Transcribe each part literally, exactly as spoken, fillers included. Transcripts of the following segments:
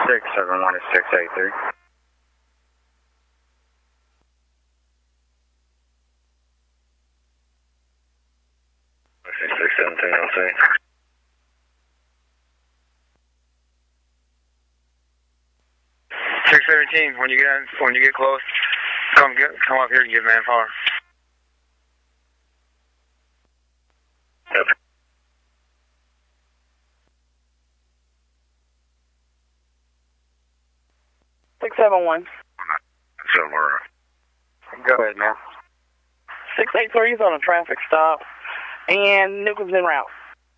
six seven one is six eight three. six seventeen, I'll say. six seventeen, when you get when you get close, come get come up here and give manpower. Yep. six seven one. So we're go ahead, man. six eight three is on a traffic stop, and Newcomb's en route.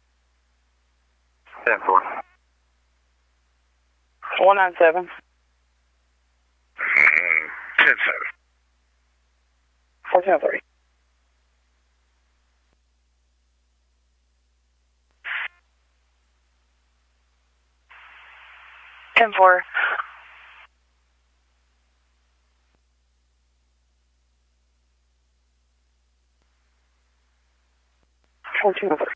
ten four. one nine seven. ten seven. fourteen three. ten four. fourteen three.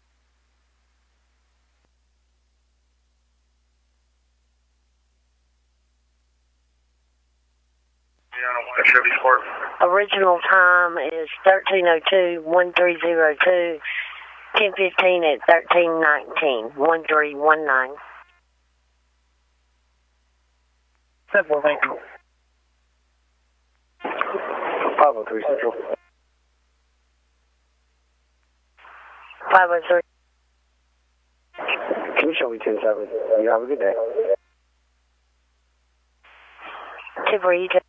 Original time is thirteen oh two, one three zero two, ten fifteen at thirteen nineteen, one three one nine. Simple, thank you. five oh three Central. five oh three. Can you show me ten seven? You have a good day. Two for you.